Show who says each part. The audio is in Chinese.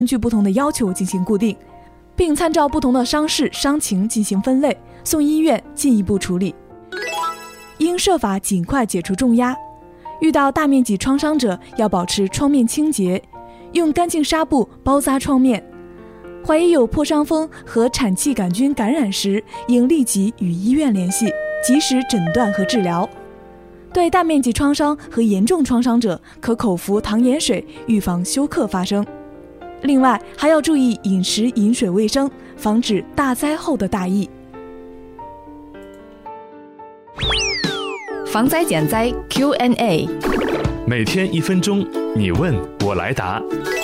Speaker 1: 根据不同的要求进行固定，并参照不同的伤势伤情进行分类，送医院进一步处理。应设法尽快解除重压。遇到大面积创伤者，要保持创面清洁，用干净纱布包扎创面。怀疑有破伤风和产气杆菌感染时，应立即与医院联系，及时诊断和治疗。对大面积创伤和严重创伤者，可口服糖盐水，预防休克发生。另外，还要注意饮食饮水卫生，防止大灾后的大疫。
Speaker 2: 防灾减灾 Q&A，
Speaker 3: 每天1分钟，你问我来答。